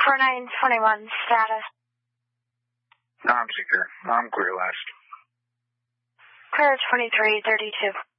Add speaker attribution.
Speaker 1: 4921 status.
Speaker 2: I'm secure. I'm clear last.
Speaker 1: Clear 2332.